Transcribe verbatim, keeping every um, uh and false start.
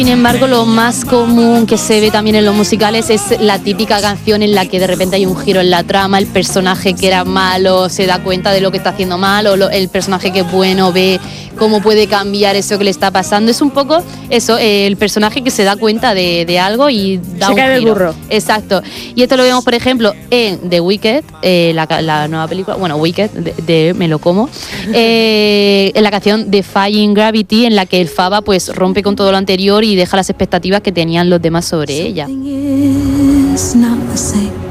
Sin embargo, lo más común que se ve también en los musicales es la típica canción en la que de repente hay un giro en la trama, el personaje que era malo se da cuenta de lo que está haciendo mal, o lo, el personaje que es bueno ve cómo puede cambiar eso que le está pasando. Es un poco eso, eh, el personaje que se da cuenta de, de algo y da se un cae giro. del burro. Exacto. Y esto lo vemos, por ejemplo, en The Wicked, eh, la, la nueva película, bueno, Wicked, de, de Me lo como, eh, en la canción Defying Gravity, en la que el Faba pues rompe con todo lo anterior y deja las expectativas que tenían los demás sobre ella. Something is not the same.